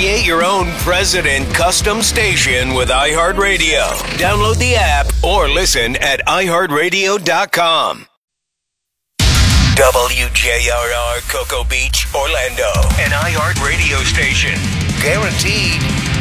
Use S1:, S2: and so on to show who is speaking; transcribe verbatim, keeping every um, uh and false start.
S1: Create your own President custom station with iHeartRadio. Download the app or listen at i heart radio dot com. W J R R Cocoa Beach, Orlando, an iHeart radio station. Guaranteed